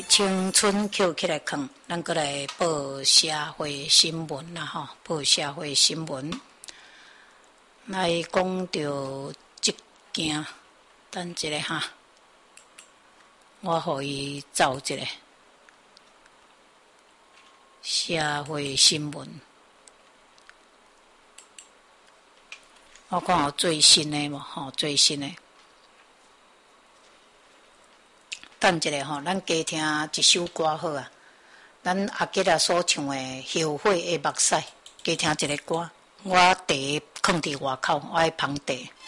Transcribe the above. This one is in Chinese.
青春捡起来看，咱过来报社会新闻啦吼，报社会新闻来讲到即件，等一下哈，我互伊走一下社会新闻，我看有最新的无吼，最新的。等一下吼，咱加听一首歌好啊。咱阿吉拉所唱的《后悔的目屎》，加听一个歌。我茶放伫外口，我爱捧茶。